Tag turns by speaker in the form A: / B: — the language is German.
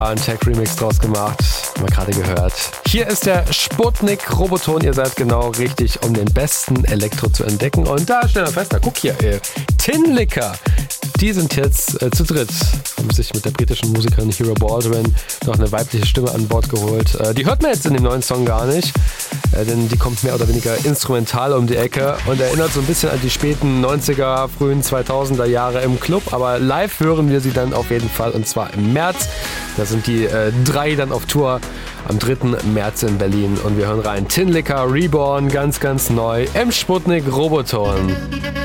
A: Ein Tech-Remix draus gemacht, haben wir gerade gehört. Hier ist der Sputnik Roboton. Ihr seid genau richtig, um den besten Elektro zu entdecken. Und da stellen wir fest, guck hier, Tin Licker. Die sind jetzt zu dritt. Haben sich mit der britischen Musikerin Hero Baldwin noch eine weibliche Stimme an Bord geholt. Die hört man jetzt in dem neuen Song gar nicht, denn die kommt mehr oder weniger instrumental um die Ecke und erinnert so ein bisschen an die späten 90er, frühen 2000er Jahre im Club. Aber live hören wir sie dann auf jeden Fall, und zwar im März. Da sind die drei dann auf Tour am 3. März in Berlin. Und wir hören rein. Tin Licker Reborn, ganz, ganz neu im Sputnik Roboton.